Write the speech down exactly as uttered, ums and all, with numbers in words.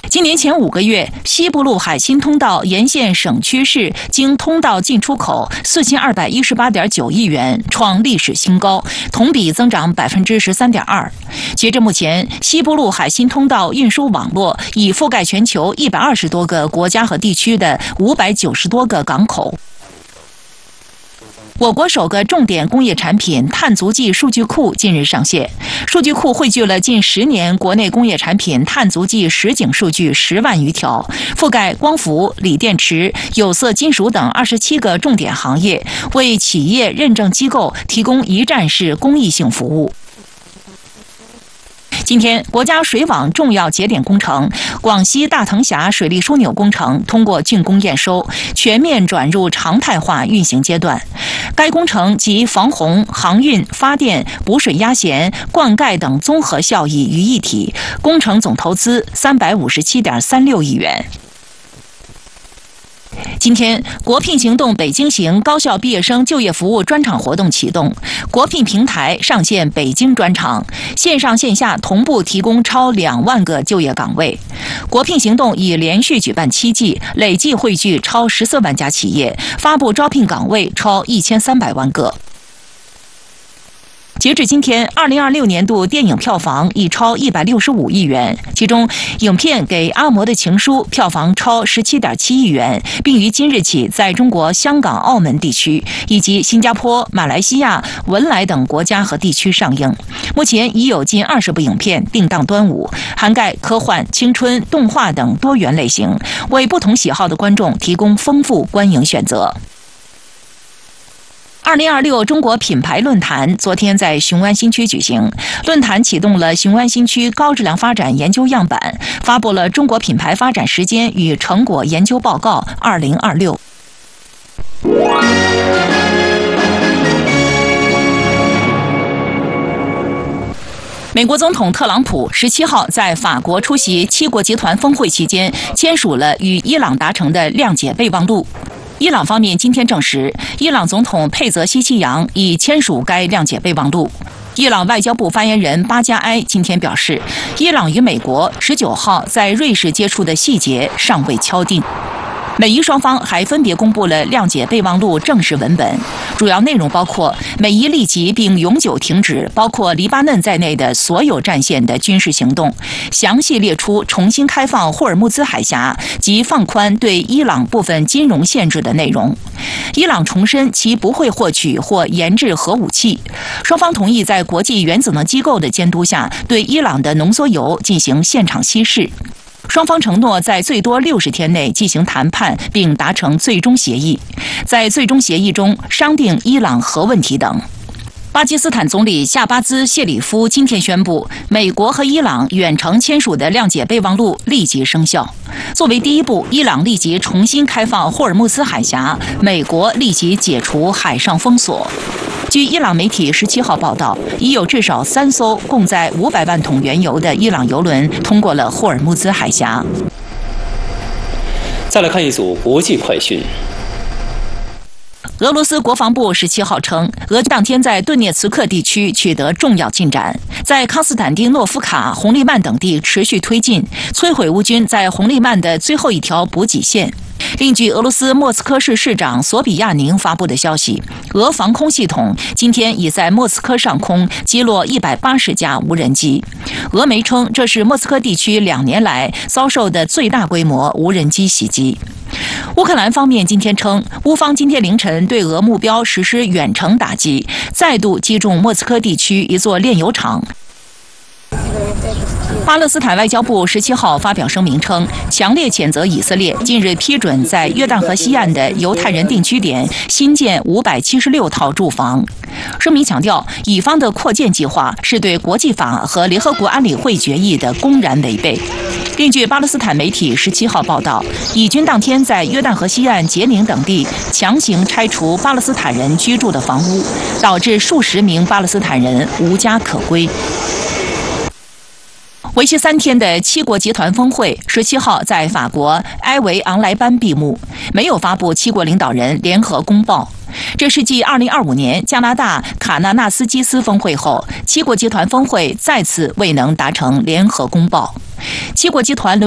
今年前五个月，西部陆海新通道沿线省区市经通道进出口四千二百一十八点九亿元，创历史新高，同比增长百分之十三点二。截至目前，西部陆海新通道运输网络已覆盖全球一百二十多个国家和地区的五百九十多个港口。我国首个重点工业产品碳足迹数据库近日上线。数据库汇聚了近十年国内工业产品碳足迹实景数据十万余条，覆盖光伏、锂电池、有色金属等二十七个重点行业，为企业认证机构提供一站式公益性服务。今天，国家水网重要节点工程广西大藤峡水利枢纽工程通过竣工验收，全面转入常态化运行阶段。该工程集防洪、航运、发电、补水压咸、灌溉等综合效益于一体，工程总投资三百五十七点三六亿元。今天，国聘行动北京行高校毕业生就业服务专场活动启动，国聘平台上线北京专场，线上线下同步提供超两万个就业岗位。国聘行动已连续举办七季，累计汇聚超十四万家企业，发布招聘岗位超一千三百万个。截至今天，二零二六年度电影票房已超一百六十五亿元，其中影片《给阿嬷的情书》票房超十七点七亿元，并于今日起在中国香港、澳门地区以及新加坡、马来西亚、文莱等国家和地区上映。目前已有近二十部影片定档端午，涵盖科幻、青春、动画等多元类型，为不同喜好的观众提供丰富观影选择。二零二六中国品牌论坛昨天在雄安新区举行，论坛启动了雄安新区高质量发展研究样板，发布了中国品牌发展时间与成果研究报告二零二六。美国总统特朗普十七号在法国出席七国集团峰会期间，签署了与伊朗达成的谅解备忘录。伊朗方面今天证实，伊朗总统佩泽西奇扬已签署该谅解备忘录。伊朗外交部发言人巴加埃今天表示，伊朗与美国十九号在瑞士接触的细节尚未敲定。美伊双方还分别公布了谅解备忘录正式文本，主要内容包括美伊立即并永久停止包括黎巴嫩在内的所有战线的军事行动，详细列出重新开放霍尔木兹海峡及放宽对伊朗部分金融限制的内容。伊朗重申其不会获取或研制核武器。双方同意在国际原子能机构的监督下，对伊朗的浓缩铀进行现场稀释。双方承诺在最多六十天内进行谈判，并达成最终协议，在最终协议中商定伊朗核问题等。巴基斯坦总理夏巴兹·谢里夫今天宣布，美国和伊朗远程签署的谅解备忘录立即生效。作为第一步，伊朗立即重新开放霍尔木兹海峡，美国立即解除海上封锁。据伊朗媒体十七号报道，已有至少三艘共载五百万桶原油的伊朗油轮通过了霍尔木兹海峡。 再来看一组国际快讯。 俄罗斯国防部十七号称，俄当天在顿涅茨克地区取得重要进展，在康斯坦丁诺夫卡、红利曼等地持续推进，摧毁乌军在红利曼的最后一条补给线。另据俄罗斯莫斯科市市长索比亚宁发布的消息，俄防空系统今天已在莫斯科上空击落一百八十架无人机。俄媒称，这是莫斯科地区两年来遭受的最大规模无人机袭击。乌克兰方面今天称，乌方今天凌晨对俄目标实施远程打击，再度击中莫斯科地区一座炼油厂。巴勒斯坦外交部十七号发表声明称，强烈谴责以色列近日批准在约旦河西岸的犹太人定居点新建五百七十六套住房。声明强调，以方的扩建计划是对国际法和联合国安理会决议的公然违背。另据巴勒斯坦媒体十七号报道，以军当天在约旦河西岸杰宁等地强行拆除巴勒斯坦人居住的房屋，导致数十名巴勒斯坦人无家可归。为期三天的七国集团峰会十七号在法国埃维昂莱班闭幕，没有发布七国领导人联合公报。这是继二零二五年加拿大卡纳纳斯基斯峰会后，七国集团峰会再次未能达成联合公报。七国集团